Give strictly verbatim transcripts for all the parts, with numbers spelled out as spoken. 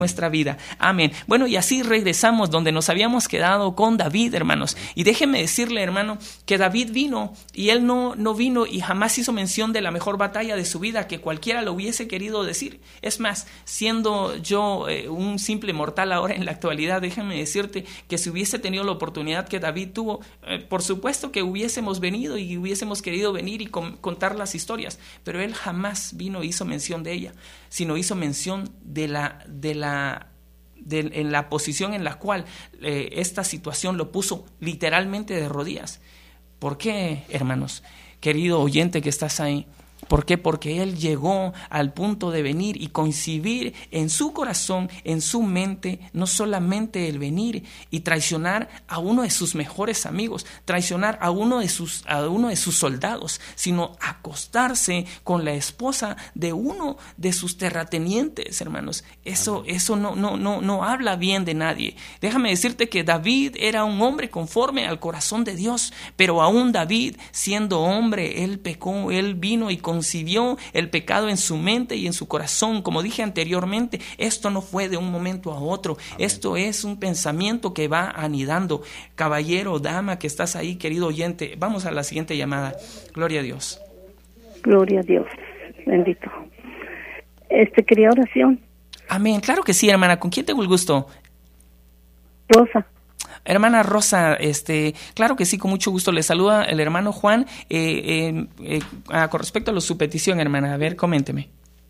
nuestra vida. Amén. Bueno, y así regresamos donde nos habíamos quedado con David, hermanos. Y déjenme decirle, hermano, que David vino y él no, no vino y jamás hizo mención de la mejor batalla de su vida que cualquiera lo hubiese querido decir. Es más, siendo yo eh, un simple mortal ahora en la actualidad, déjenme decirte que si hubiese tenido la oportunidad que David tuvo, eh, por supuesto que hubiésemos venido y hubiésemos querido venir y con, contar las historias, pero él jamás vino e hizo mención de ella, sino hizo mención de la de la De, en la posición en la cual eh, esta situación lo puso literalmente de rodillas. ¿Por qué, hermanos? Querido oyente que estás ahí, ¿por qué? Porque él llegó al punto de venir y concebir en su corazón, en su mente, no solamente el venir y traicionar a uno de sus mejores amigos, traicionar a uno de sus, a uno de sus soldados, sino acostarse con la esposa de uno de sus terratenientes, hermanos. Eso, eso no, no, no, no habla bien de nadie. Déjame decirte que David era un hombre conforme al corazón de Dios, pero aún David, siendo hombre, él pecó, él vino y concibió el pecado en su mente y en su corazón. Como dije anteriormente, esto no fue de un momento a otro. Amén. Esto es un pensamiento que va anidando. Caballero, dama que estás ahí, querido oyente, vamos a la siguiente llamada. Gloria a Dios. Gloria a Dios, bendito. Este, quería oración. Amén, claro que sí, hermana. ¿Con quién tengo el gusto? Rosa. Hermana Rosa, este, claro que sí, con mucho gusto. Le saluda el hermano Juan. Eh, eh, eh, ah, con respecto a su petición, hermana, a ver, coménteme.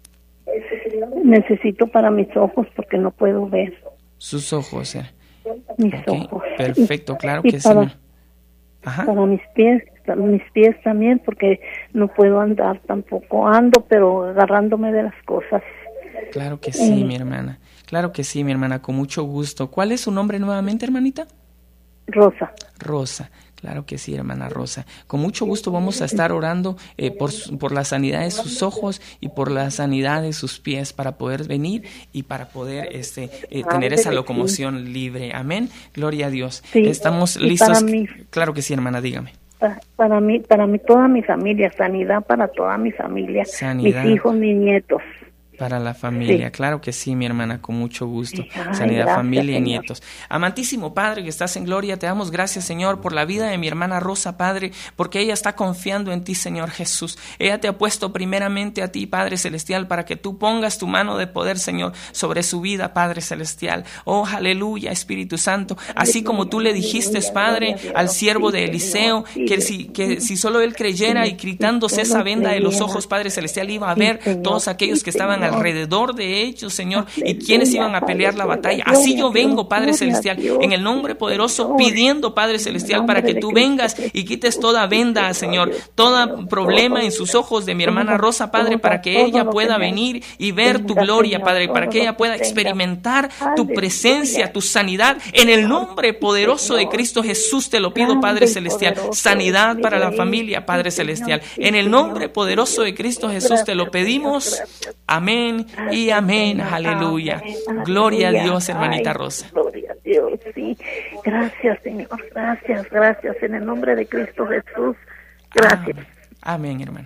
Necesito para mis ojos porque no puedo ver. Sus ojos, eh. Mis okay, ojos. Perfecto, claro y que para, sí. Ajá. Para mis pies, para mis pies también, porque no puedo andar tampoco. Ando, pero agarrándome de las cosas. Claro que sí, eh. mi hermana. Claro que sí, mi hermana, con mucho gusto. ¿Cuál es su nombre nuevamente, hermanita? Rosa. Rosa, claro que sí, hermana Rosa. Con mucho gusto vamos a estar orando eh, por, por la sanidad de sus ojos y por la sanidad de sus pies para poder venir y para poder este, eh, tener esa locomoción libre. Amén. Gloria a Dios. Sí. Estamos Y listos. Para mí, claro que sí, hermana, dígame. Para, para mí, para mí, toda mi familia, sanidad para toda mi familia, Sanidad. mis hijos, mis nietos. Para la familia, sí. Claro que sí, mi hermana, con mucho gusto. Ay, Sanidad, gracias, familia y Señor. nietos. Amantísimo Padre que estás en gloria, te damos gracias, Señor, por la vida de mi hermana Rosa, Padre, porque ella está confiando en ti, Señor Jesús. Ella te ha puesto primeramente a ti, Padre Celestial, para que tú pongas tu mano de poder, Señor, sobre su vida, Padre Celestial. Oh, aleluya, Espíritu Santo. Así como tú le dijiste, Padre, al siervo de Eliseo, que si, que si solo él creyera y quitándose esa venda de los ojos, Padre Celestial, iba a ver todos aquellos que estaban alrededor de ellos, Señor, y quienes iban a pelear la batalla. Así yo vengo, Padre Celestial, en el nombre poderoso, pidiendo, Padre Celestial, para que tú vengas y quites toda venda, Señor, todo problema en sus ojos de mi hermana Rosa, Padre, para que ella pueda venir y ver tu gloria, Padre, para que ella pueda experimentar tu presencia, tu sanidad. En el nombre poderoso de Cristo Jesús te lo pido, Padre Celestial, sanidad para la familia, Padre Celestial. En el nombre poderoso de Cristo Jesús te lo pedimos. Amén y amén. Aleluya. Gloria a Dios, hermanita Rosa. Gloria a Dios, sí. Gracias, Señor. Gracias, gracias. En el nombre de Cristo Jesús. Gracias. Amén, hermana.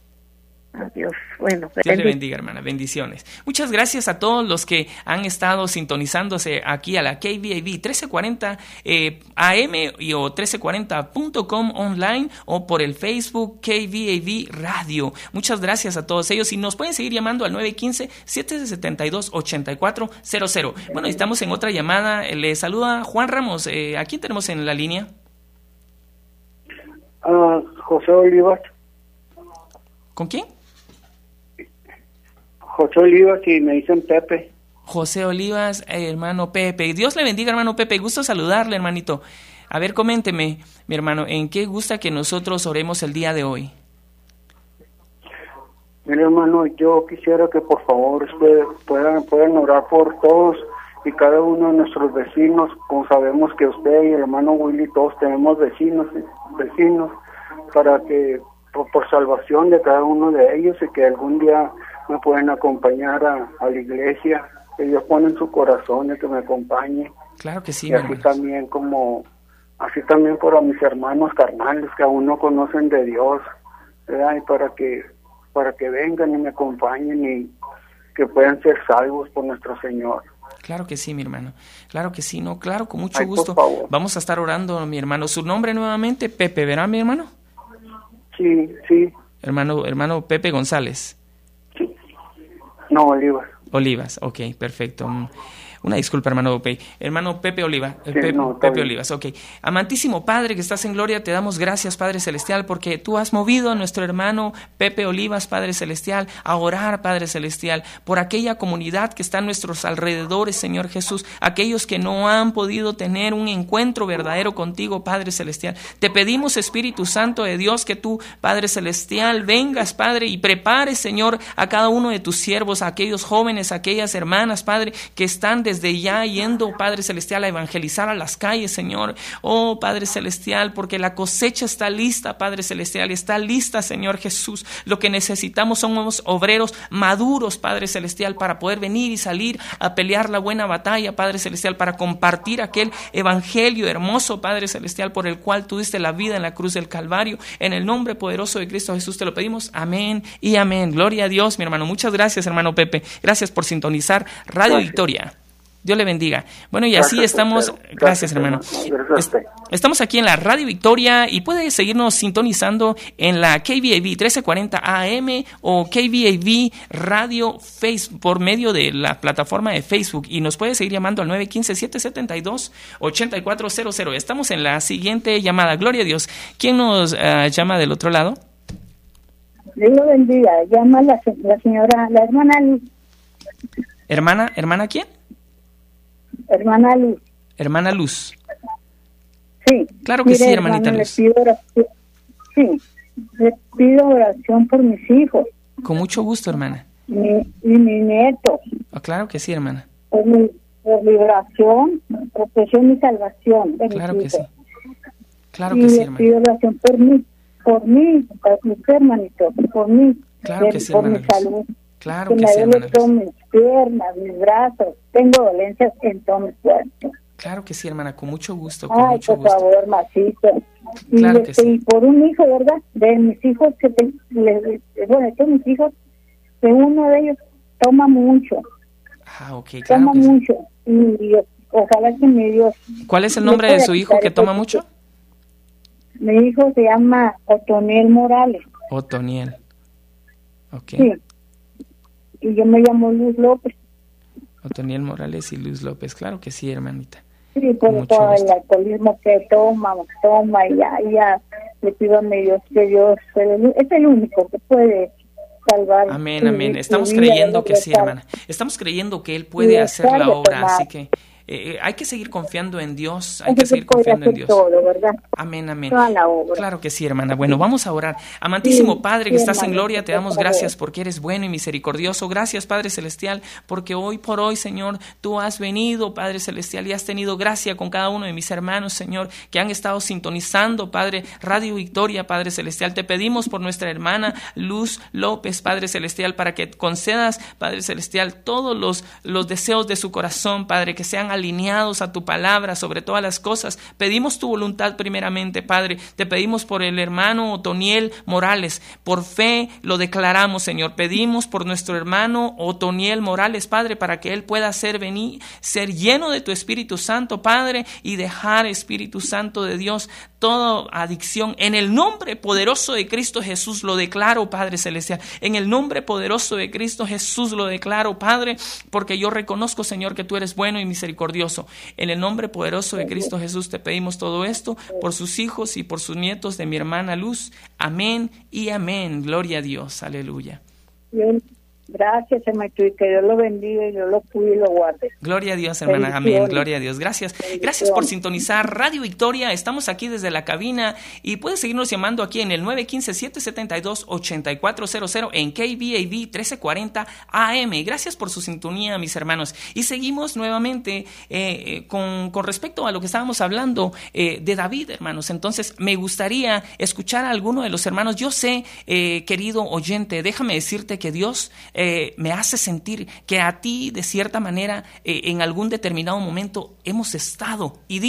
Adiós. Bueno, Dios le bendiga, hermana. Bendiciones. Muchas gracias a todos los que han estado sintonizándose aquí a la K V A V trece cuarenta eh, A M y o trece cuarenta punto com online o por el Facebook K V A V Radio. Muchas gracias a todos ellos y nos pueden seguir llamando al nueve uno cinco, siete siete dos, ocho cuatro cero cero. Bueno, estamos en otra llamada. Le saluda Juan Ramos. Eh, ¿A quién tenemos en la línea? Uh, José Olivas. ¿Con quién? José Olivas y me dicen Pepe. José Olivas, eh, hermano Pepe. Dios le bendiga, hermano Pepe. Gusto saludarle, hermanito. A ver, coménteme, mi hermano, ¿en qué gusta que nosotros oremos el día de hoy? Mire, hermano, yo quisiera que por favor ustedes puedan, puedan orar por todos y cada uno de nuestros vecinos. Como sabemos que usted y el hermano Willy todos tenemos vecinos, vecinos, para que por, por salvación de cada uno de ellos y que algún día me pueden acompañar a, a la iglesia, que Dios pone en su corazón de que me acompañe. Claro que sí, y así también como, así también para mis hermanos carnales que aún no conocen de Dios, ¿verdad? Y para que, para que vengan y me acompañen y que puedan ser salvos por nuestro Señor. Claro que sí, mi hermano. Claro que sí, no, claro, con mucho Ay, gusto. por favor. Vamos a estar orando, mi hermano. Su nombre nuevamente, Pepe, ¿verdad, mi hermano? Sí, sí. Hermano, hermano Pepe González. sí. No, Oliva. Olivas, ok, perfecto. Mm, Una disculpa, hermano Pepe. Hermano Pepe Oliva. eh, Sí, Pepe, no, está Pepe bien. Olivas, ok. Amantísimo Padre que estás en gloria, te damos gracias, Padre Celestial, porque tú has movido a nuestro hermano Pepe Olivas, Padre Celestial, a orar, Padre Celestial, por aquella comunidad que está a nuestros alrededores, Señor Jesús, aquellos que no han podido tener un encuentro verdadero contigo, Padre Celestial. Te pedimos, Espíritu Santo de Dios, que tú, Padre Celestial, vengas, Padre, y prepares, Señor, a cada uno de tus siervos, a aquellos jóvenes, a aquellas hermanas, Padre, que están desde ya yendo, Padre Celestial, a evangelizar a las calles, Señor. Oh, Padre Celestial, porque la cosecha está lista, Padre Celestial, está lista, Señor Jesús. Lo que necesitamos son unos obreros maduros, Padre Celestial, para poder venir y salir a pelear la buena batalla, Padre Celestial, para compartir aquel evangelio hermoso, Padre Celestial, por el cual tú diste la vida en la cruz del Calvario. En el nombre poderoso de Cristo Jesús te lo pedimos. Amén y amén. Gloria a Dios, mi hermano. Muchas gracias, hermano Pepe. Gracias por sintonizar Radio Gracias. Victoria. Dios le bendiga. Bueno, y así Gracias, estamos. Pedro. Gracias, hermano. Gracias a usted. Estamos aquí en la Radio Victoria y puede seguirnos sintonizando en la K V A V trece cuarenta A M o K V A V Radio Facebook por medio de la plataforma de Facebook, y nos puede seguir llamando al nueve uno cinco, siete siete dos, ocho cuatro cero cero. Estamos en la siguiente llamada. Gloria a Dios. ¿Quién nos uh, llama del otro lado? Dios lo bendiga. Llama la, la señora, la hermana Luz. Hermana, ¿hermana quién? Hermana Luz. Hermana Luz. Sí. Claro que Mire, sí, hermanita hermano, Luz. Le pido oración. Sí. Le pido oración por mis hijos Con mucho gusto, hermana. mi, y mi nieto. Oh, claro que sí, hermana. Por mi por liberación, protección y salvación de Claro mis que sí. hijos. Claro y que sí, le hermana. pido oración por mí, por mí, por usted, hermanito, por mí, Claro de- que sí, por mi hermana Luz. salud. Claro Que que me sí, duele hermana todo Luz. mis piernas, mis brazos. Tengo dolencias en todo mi cuerpo. Claro que sí, hermana, con mucho gusto, con Ay, mucho por gusto. favor, Macito. Y, Claro que este, sí. y por un hijo, ¿verdad? De mis hijos, que te- le- le- bueno, de todos mis hijos, que uno de ellos toma mucho, Ah, ok, claro toma que sí. mucho. Y, y ojalá que mi Dios. ¿Cuál es el le nombre de pueda su hijo quitar que ese toma vicio. mucho? Mi hijo se llama Otoniel Morales. Otoniel. Ok. Sí. Y yo me llamo Luz López. Otoniel Morales y Luz López. Claro que sí, hermanita. Sí, Con por mucho todo el gusto. alcoholismo que toma, toma y ya, y ya le pido a mi Dios que Dios es el único que puede salvar. Amén, su- amén. su Estamos vida, creyendo Dios que le sí, salve. hermana. Estamos creyendo que Él Y puede le hacer la salve, obra, hermano. así que eh, eh, hay que seguir confiando en Dios, hay Ese que seguir puede confiando en hacer Dios. todo, ¿verdad? Amén, amén. Toda la obra. Claro que sí, hermana. Bueno, vamos a orar. Amantísimo Sí, Padre sí, que estás en hermanito, gloria, te por damos favor. gracias porque eres bueno y misericordioso. Gracias, Padre Celestial, porque hoy por hoy, Señor, tú has venido, Padre Celestial, y has tenido gracia con cada uno de mis hermanos, Señor, que han estado sintonizando, Padre, Radio Victoria, Padre Celestial. Te pedimos por nuestra hermana Luz López, Padre Celestial, para que concedas, Padre Celestial, todos los, los deseos de su corazón, Padre, que sean alineados a tu palabra sobre todas las cosas. Pedimos tu voluntad primeramente, Padre. Te pedimos por el hermano Otoniel Morales. Por fe lo declaramos, Señor. Pedimos por nuestro hermano Otoniel Morales, Padre, para que él pueda ser venir, ser lleno de tu Espíritu Santo, Padre, y dejar, Espíritu Santo de Dios, toda adicción. En el nombre poderoso de Cristo Jesús lo declaro, Padre Celestial. En el nombre poderoso de Cristo Jesús lo declaro, Padre, porque yo reconozco, Señor, que tú eres bueno y misericordioso. En el nombre poderoso de Cristo Jesús te pedimos todo esto por sus hijos y por sus nietos de mi hermana Luz. Amén y amén. Gloria a Dios. Aleluya. Dios, gracias, hermanito, y que Dios lo bendiga y Dios lo cuide y lo guarde. Gloria a Dios, hermana. Amén. Gloria a Dios. Gracias. Gracias por sintonizar Radio Victoria. Estamos aquí desde la cabina y puedes seguirnos llamando aquí en el nueve uno cinco, siete siete dos, ocho cuatro cero cero en K V A V trece cuarenta A M. Gracias por su sintonía, mis hermanos. Y seguimos nuevamente eh, con, con respecto a lo que estábamos hablando eh, de David, hermanos. Entonces, me gustaría escuchar a alguno de los hermanos. Yo sé, eh, querido oyente, déjame decirte que Dios Eh, me hace sentir que a ti, de cierta manera, eh, en algún determinado momento hemos estado, y digo,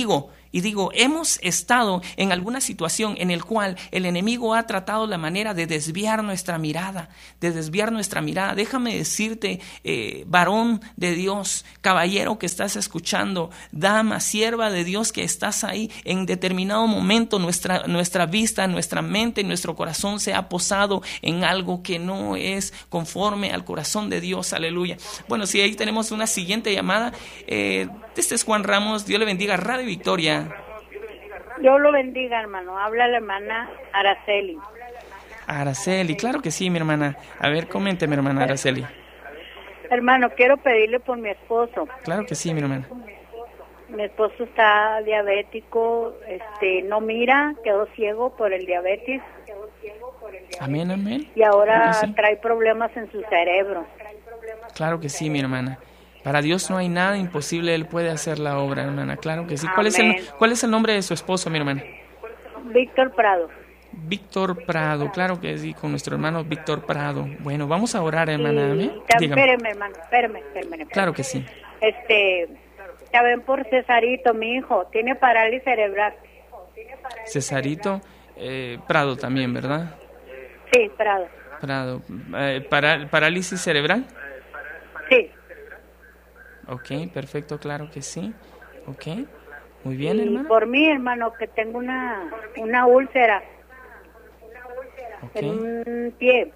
Y digo, hemos estado en alguna situación en el cual el enemigo ha tratado la manera de desviar nuestra mirada, de desviar nuestra mirada. Déjame decirte, eh, varón de Dios, caballero que estás escuchando, dama, sierva de Dios que estás ahí, en determinado momento nuestra, nuestra vista, nuestra mente, nuestro corazón se ha posado en algo que no es conforme al corazón de Dios. Aleluya. Bueno, si ahí tenemos una siguiente llamada. Eh, este es Juan Ramos. Dios le bendiga. Radio Victoria. Dios lo bendiga, hermano. Habla la hermana Araceli. Araceli, claro que sí, mi hermana. A ver, comente, mi hermana Araceli. Hermano, quiero pedirle por mi esposo. Claro que sí, mi hermana. Mi esposo está diabético, este, no mira, quedó ciego por el diabetes. Amén, amén. Y ahora Claro que sí. trae problemas en su cerebro. Claro que sí, mi hermana. Para Dios no hay nada imposible, Él puede hacer la obra, hermana. Claro que sí. ¿Cuál es el, cuál es el nombre de su esposo, mi hermana? Víctor Prado. Víctor Prado, claro que sí, con nuestro hermano Víctor Prado. Bueno, vamos a orar, hermana. Y, Amén. ya, Dígame. espéreme, hermano, espéreme, espéreme, espéreme. Claro que sí. Este, ya ven por Cesarito, mi hijo, tiene parálisis cerebral. Cesarito eh, Prado también, ¿verdad? Sí, Prado. Prado. Eh, para, ¿Parálisis cerebral? Sí. Ok, perfecto, claro que sí. Ok, muy bien, Y hermana. por mí, hermano, que tengo una, una úlcera Okay. en un pie.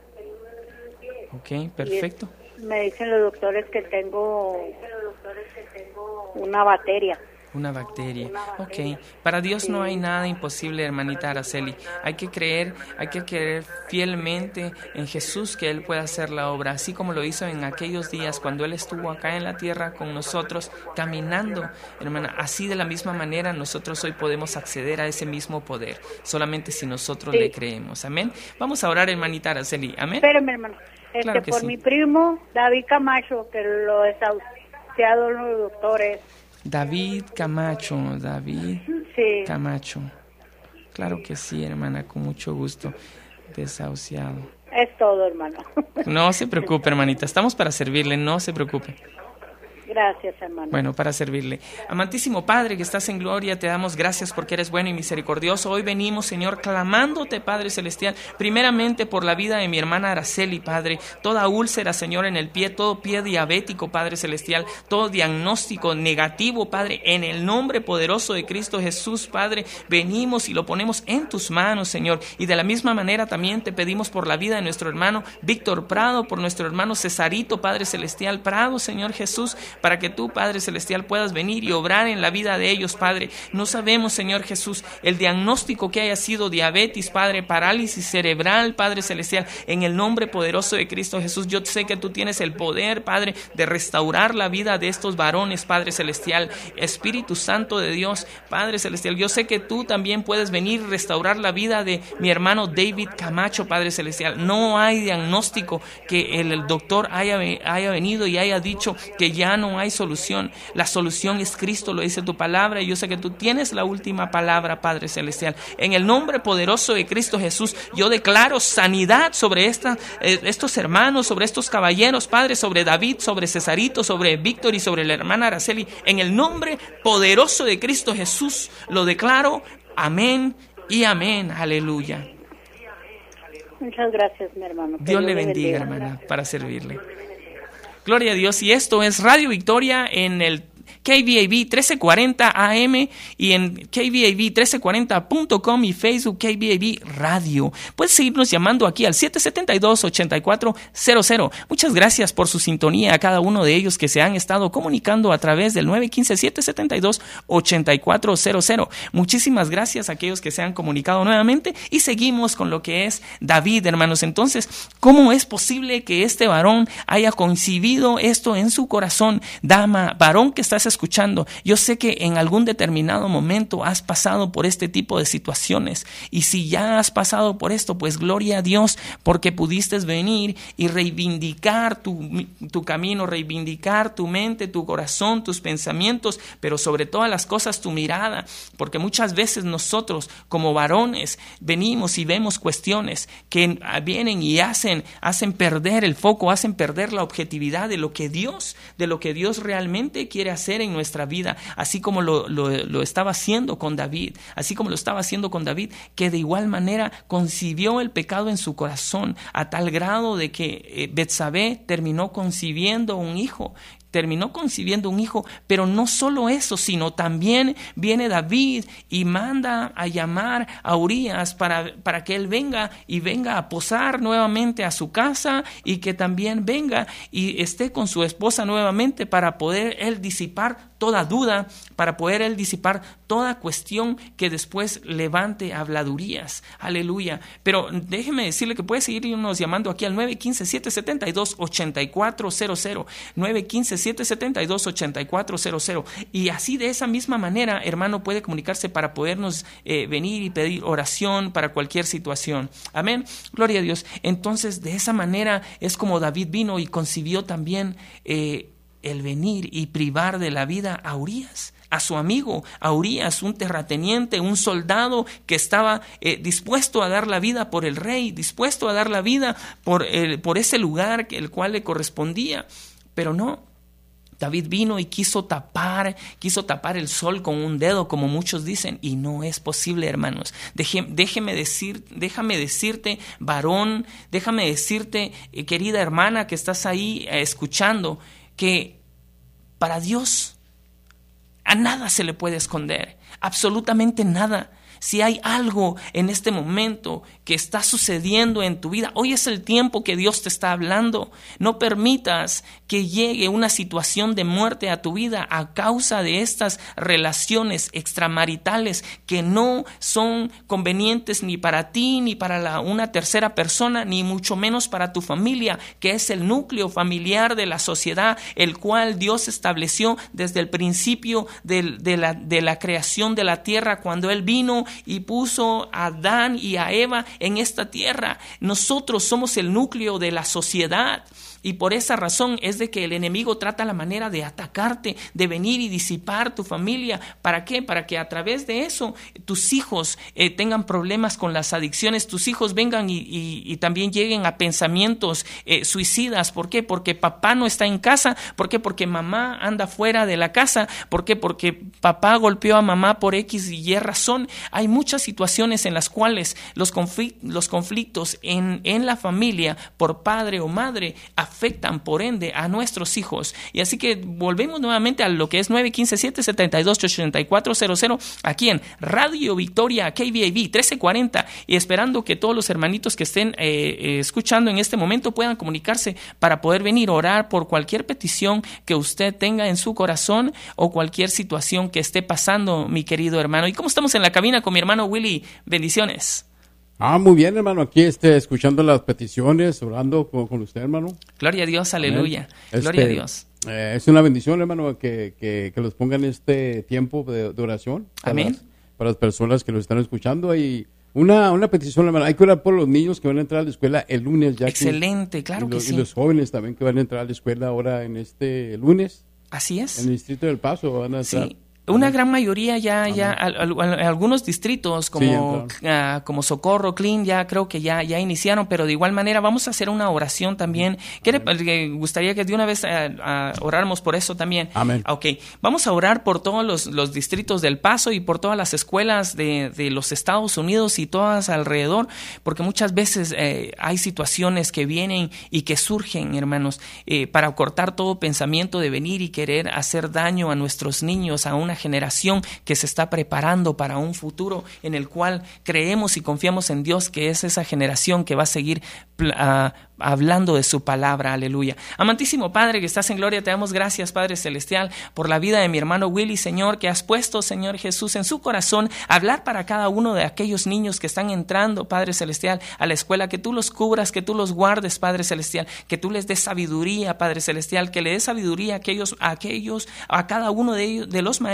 Ok, perfecto. Y me dicen los doctores que tengo una bacteria. Una bacteria. Ok. Para Dios no hay nada imposible, hermanita Araceli. Hay que creer, hay que creer fielmente en Jesús que Él pueda hacer la obra, así como lo hizo en aquellos días cuando Él estuvo acá en la tierra con nosotros, caminando, hermana. Así de la misma manera nosotros hoy podemos acceder a ese mismo poder, solamente si nosotros Sí. le creemos. Amén. Vamos a orar, hermanita Araceli. Amén. Espérame, hermano. Este, Claro que por sí. mi primo, David Camacho, que lo desahuciado los doctores. David Camacho, David Sí. Camacho. Claro que sí, hermana, con mucho gusto. Desahuciado. Es todo, hermano. No se preocupe, hermanita, estamos para servirle, no se preocupe. Gracias, hermano. Bueno, para servirle. Amantísimo Padre que estás en gloria, te damos gracias porque eres bueno y misericordioso. Hoy venimos, Señor, clamándote, Padre Celestial, primeramente por la vida de mi hermana Araceli, Padre. Toda úlcera, Señor, en el pie, todo pie diabético, Padre Celestial, todo diagnóstico negativo, Padre, en el nombre poderoso de Cristo Jesús, Padre, venimos y lo ponemos en tus manos, Señor. Y de la misma manera también te pedimos por la vida de nuestro hermano Víctor Prado, por nuestro hermano Cesarito, Padre Celestial Prado, Señor Jesús, para que tú, Padre Celestial, puedas venir y obrar en la vida de ellos, Padre. No sabemos, Señor Jesús, el diagnóstico que haya sido diabetes, Padre, parálisis cerebral, Padre Celestial, en el nombre poderoso de Cristo Jesús. Yo sé que tú tienes el poder, Padre, de restaurar la vida de estos varones, Padre Celestial. Espíritu Santo de Dios, Padre Celestial, yo sé que tú también puedes venir y restaurar la vida de mi hermano David Camacho, Padre Celestial. No hay diagnóstico que el, el doctor haya, haya venido y haya dicho que ya no hay solución. La solución es Cristo, lo dice tu palabra, y yo sé que tú tienes la última palabra, Padre Celestial. En el nombre poderoso de Cristo Jesús, yo declaro sanidad sobre esta, eh, estos hermanos, sobre estos caballeros, Padre, sobre David, sobre Cesarito, sobre Víctor y sobre la hermana Araceli. En el nombre poderoso de Cristo Jesús, lo declaro. Amén y amén. Aleluya. Muchas gracias, mi hermano. Que Dios le bendiga, hermana, para servirle. Gloria a Dios. Y esto es Radio Victoria en el K V A B trece cuarenta A M y en K V A B trece cuarenta punto com y Facebook K V A B Radio. Puedes seguirnos llamando aquí al siete siete dos, ocho cuatro cero cero. Muchas gracias por su sintonía a cada uno de ellos que se han estado comunicando a través del nueve uno cinco, siete siete dos, ocho cuatro cero cero. Muchísimas gracias a aquellos que se han comunicado nuevamente y seguimos con lo que es David, hermanos. Entonces, ¿cómo es posible que este varón haya concibido esto en su corazón? Dama, varón que estás escuchando, yo sé que en algún determinado momento has pasado por este tipo de situaciones, y si ya has pasado por esto, pues gloria a Dios porque pudiste venir y reivindicar tu, tu camino, reivindicar tu mente, tu corazón, tus pensamientos, pero sobre todas las cosas tu mirada, porque muchas veces nosotros como varones venimos y vemos cuestiones que vienen y hacen, hacen perder el foco, hacen perder la objetividad de lo que Dios, de lo que Dios realmente quiere hacer poder en nuestra vida, así como lo, lo, lo estaba haciendo con David, así como lo estaba haciendo con David, que de igual manera concibió el pecado en su corazón a tal grado de que eh, Betsabé terminó concibiendo un hijo. Terminó concibiendo un hijo, pero no solo eso, sino también viene David y manda a llamar a Urías para, para que él venga y venga a posar nuevamente a su casa y que también venga y esté con su esposa nuevamente para poder él disipar toda duda, para poder él disipar toda cuestión que después levante habladurías. Aleluya. Pero déjeme decirle que puede seguirnos llamando aquí al nueve uno cinco, siete siete dos, ocho cuatro cero cero, nueve uno cinco, siete siete dos, ocho cuatro cero cero. Y así de esa misma manera, hermano, puede comunicarse para podernos eh, venir y pedir oración para cualquier situación. Amén. Gloria a Dios. Entonces, de esa manera es como David vino y concibió también eh, el venir y privar de la vida a Urías, a su amigo, a Urías, un terrateniente, un soldado que estaba eh, dispuesto a dar la vida por el rey, dispuesto a dar la vida por, el, por ese lugar el cual le correspondía. Pero no, David vino y quiso tapar, quiso tapar el sol con un dedo, como muchos dicen, y no es posible, hermanos. Deje, déjeme decir, déjame decirte, varón, déjame decirte, eh, querida hermana que estás ahí eh, escuchando, que para Dios a nada se le puede esconder, absolutamente nada. Si hay algo en este momento que está sucediendo en tu vida, hoy es el tiempo que Dios te está hablando. No permitas que llegue una situación de muerte a tu vida a causa de estas relaciones extramaritales que no son convenientes ni para ti, ni para la, una tercera persona, ni mucho menos para tu familia, que es el núcleo familiar de la sociedad, el cual Dios estableció desde el principio de, de, la, de la creación de la tierra, cuando Él vino y puso a Adán y a Eva en esta tierra. Nosotros somos el núcleo de la sociedad. Y por esa razón es de que el enemigo trata la manera de atacarte, de venir y disipar tu familia. ¿Para qué? Para que a través de eso tus hijos eh, tengan problemas con las adicciones, tus hijos vengan y, y, y también lleguen a pensamientos eh, suicidas. ¿Por qué? Porque papá no está en casa. ¿Por qué? Porque mamá anda fuera de la casa. ¿Por qué? Porque papá golpeó a mamá por X y Y razón. Hay muchas situaciones en las cuales los conflictos, los conflictos en, en la familia por padre o madre afectan por ende a nuestros hijos. Y así que volvemos nuevamente a lo que es nueve uno cinco, siete siete dos, ocho cuatro cero cero aquí en Radio Victoria K V A V trece cuarenta, y esperando que todos los hermanitos que estén eh, eh, escuchando en este momento puedan comunicarse para poder venir a orar por cualquier petición que usted tenga en su corazón o cualquier situación que esté pasando, mi querido hermano. ¿Y cómo estamos en la cabina con mi hermano Willy? Bendiciones. Ah, muy bien, hermano. Aquí este, escuchando las peticiones, orando con, con usted, hermano. Gloria a Dios, aleluya. Este, Gloria a Dios. Eh, es una bendición, hermano, que, que, que los pongan en este tiempo de, de oración. Para Amén. Las, para las personas que nos están escuchando. Y una, una petición, hermano. Hay que orar por los niños que van a entrar a la escuela el lunes. Ya Excelente, que, claro y que los, sí. Y los jóvenes también que van a entrar a la escuela ahora en este lunes. Así es. En el Distrito del Paso van a entrar. Sí. Una gran mayoría ya, ya al, al, al, algunos distritos como, sí, uh, como Socorro, Clean, ya creo que ya, ya iniciaron, pero de igual manera vamos a hacer una oración también. ¿Qué le, le gustaría que de una vez uh, uh, oráramos por eso también? Amén. Ok, vamos a orar por todos los, los distritos del Paso y por todas las escuelas de, de los Estados Unidos y todas alrededor, porque muchas veces eh, hay situaciones que vienen y que surgen, hermanos, eh, para cortar todo pensamiento de venir y querer hacer daño a nuestros niños, a una generación que se está preparando para un futuro en el cual creemos y confiamos en Dios, que es esa generación que va a seguir uh, hablando de su palabra. Aleluya. Amantísimo Padre que estás en gloria, te damos gracias, Padre Celestial, por la vida de mi hermano Willy, Señor, que has puesto, Señor Jesús, en su corazón hablar para cada uno de aquellos niños que están entrando, Padre Celestial, a la escuela, que tú los cubras, que tú los guardes, Padre Celestial, que tú les des sabiduría, Padre Celestial, que le des sabiduría a aquellos, a aquellos, a cada uno de ellos, de los maestros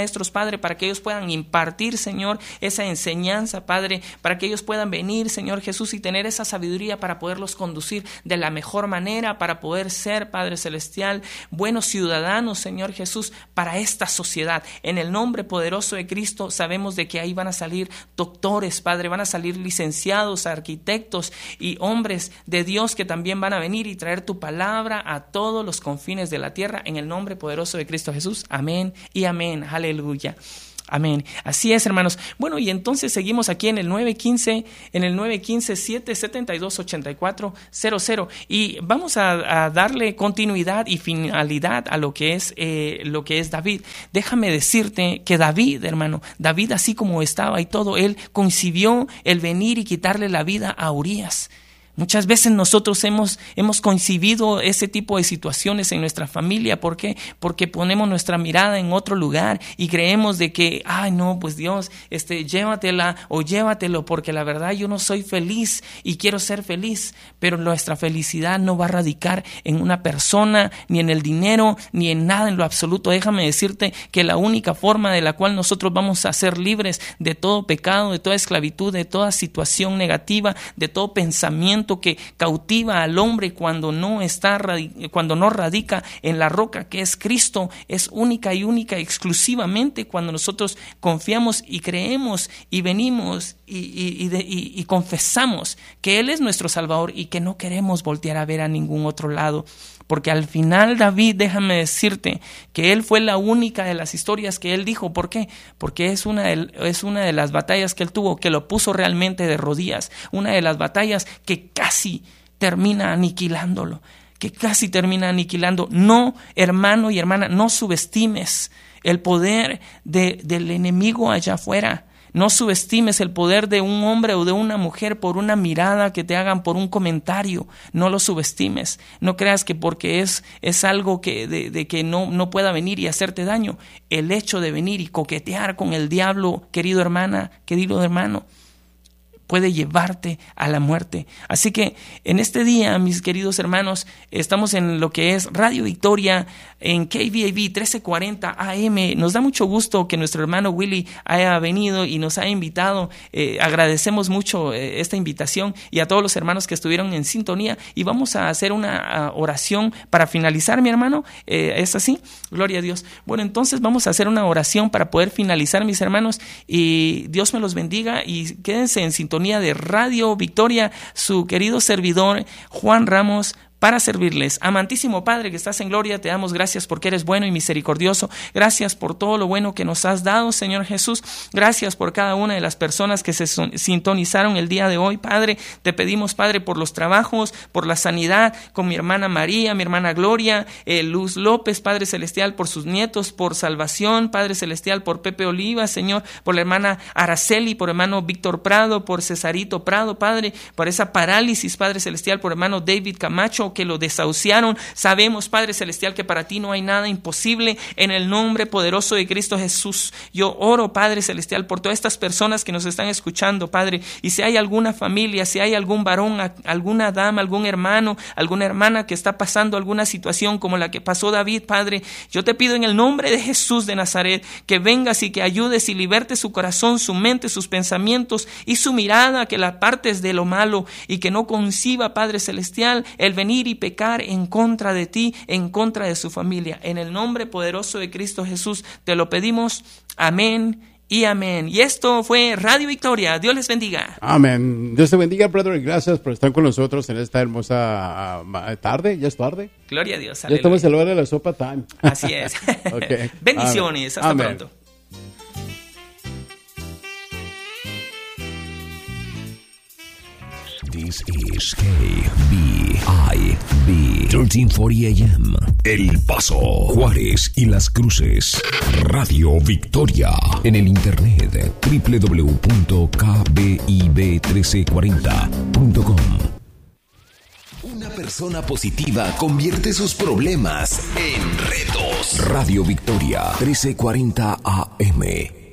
maestros, Padre, para que ellos puedan impartir, Señor, esa enseñanza, Padre, para que ellos puedan venir, Señor Jesús, y tener esa sabiduría para poderlos conducir de la mejor manera, para poder ser, Padre Celestial, buenos ciudadanos, Señor Jesús, para esta sociedad. En el nombre poderoso de Cristo, sabemos de que ahí van a salir doctores, Padre, van a salir licenciados, arquitectos y hombres de Dios que también van a venir y traer tu palabra a todos los confines de la tierra, en el nombre poderoso de Cristo Jesús. Amén y amén. Aleluya. Amén. Así es, hermanos. Bueno, y entonces seguimos aquí en el nueve uno cinco, en el nueve uno cinco, siete siete dos, ocho cuatro cero cero, y vamos a, a darle continuidad y finalidad a lo que es eh, lo que es David. Déjame decirte que David, hermano, David, así como estaba y todo, él concibió el venir y quitarle la vida a Urías. Muchas veces nosotros hemos, hemos concibido ese tipo de situaciones en nuestra familia. ¿Por qué? Porque ponemos nuestra mirada en otro lugar y creemos de que, ay no, pues Dios, este, llévatela o llévatelo, porque la verdad yo no soy feliz y quiero ser feliz. Pero nuestra felicidad no va a radicar en una persona, ni en el dinero, ni en nada en lo absoluto. Déjame decirte que la única forma de la cual nosotros vamos a ser libres de todo pecado, de toda esclavitud, de toda situación negativa, de todo pensamiento que cautiva al hombre cuando no está cuando no radica en la roca que es Cristo, es única y única exclusivamente cuando nosotros confiamos y creemos y venimos y, y, y, de, y, y confesamos que Él es nuestro Salvador y que no queremos voltear a ver a ningún otro lado. Porque al final David, déjame decirte que él fue la única de las historias que él dijo. ¿Por qué? Porque es una de, es una de las batallas que él tuvo que lo puso realmente de rodillas. Una de las batallas que casi termina aniquilándolo. Que casi termina aniquilando. No, hermano y hermana, no subestimes el poder de, del enemigo allá afuera. No subestimes el poder de un hombre o de una mujer por una mirada que te hagan, por un comentario. No lo subestimes. No creas que porque es, es algo que, de, de que no, no pueda venir y hacerte daño. El hecho de venir y coquetear con el diablo, querido hermana, querido hermano, puede llevarte a la muerte. Así que en este día, mis queridos hermanos, estamos en lo que es Radio Victoria en K V A B trece cuarenta A M. Nos da mucho gusto que nuestro hermano Willy haya venido y nos haya invitado. Eh, agradecemos mucho eh, esta invitación y a todos los hermanos que estuvieron en sintonía, y vamos a hacer una uh, oración para finalizar, mi hermano. Eh, ¿Es así? Gloria a Dios. Bueno, entonces vamos a hacer una oración para poder finalizar, mis hermanos, y Dios me los bendiga y quédense en sintonía de Radio Victoria, su querido servidor Juan Ramos, para servirles. Amantísimo Padre que estás en gloria, te damos gracias porque eres bueno y misericordioso. Gracias por todo lo bueno que nos has dado, Señor Jesús. Gracias por cada una de las personas que se sintonizaron el día de hoy, Padre. Te pedimos, Padre, por los trabajos, por la sanidad, con mi hermana María, mi hermana Gloria, eh, Luz López, Padre Celestial, por sus nietos, por salvación, Padre Celestial, por Pepe Oliva, Señor, por la hermana Araceli, por hermano Víctor Prado, por Cesarito Prado, Padre, por esa parálisis, Padre Celestial, por hermano David Camacho, que lo desahuciaron. Sabemos, Padre Celestial, que para ti no hay nada imposible. En el nombre poderoso de Cristo Jesús, yo oro, Padre Celestial, por todas estas personas que nos están escuchando, Padre, y si hay alguna familia, si hay algún varón, alguna dama, algún hermano, alguna hermana que está pasando alguna situación como la que pasó David, Padre, yo te pido en el nombre de Jesús de Nazaret que vengas y que ayudes y libertes su corazón, su mente, sus pensamientos y su mirada, que la apartes de lo malo y que no conciba, Padre Celestial, el venir y pecar en contra de ti, en contra de su familia. En el nombre poderoso de Cristo Jesús te lo pedimos. Amén y amén. Y esto fue Radio Victoria. Dios les bendiga. Amén. Dios te bendiga, brother. Gracias por estar con nosotros en esta hermosa uh, tarde. ¿Ya es tarde? Gloria a Dios. Ya estamos en la hora de la sopa time. Así es. Okay. Bendiciones. Amén. Hasta Amén. pronto. This is K B I B trece cuarenta A M. El Paso, Juárez y Las Cruces. Radio Victoria. En el internet doble u doble u doble u punto k b i b trece cuarenta punto com. Una persona positiva convierte sus problemas en retos. Radio Victoria trece cuarenta A M.